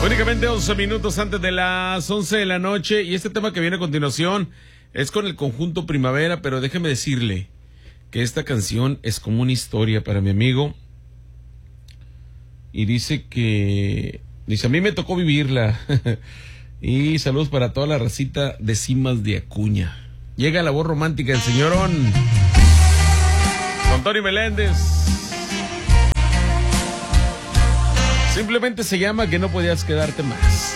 Únicamente 11 minutos antes de las 11 de la noche, y este tema que viene a continuación es con el conjunto Primavera, pero déjeme decirle que esta canción es como una historia para mi amigo, y dice, a mí me tocó vivirla. Y saludos para toda la racita de Cimas de Acuña. Llega la voz romántica del señorón Don Tony Meléndez. Simplemente se llama Que no podías quedarte más.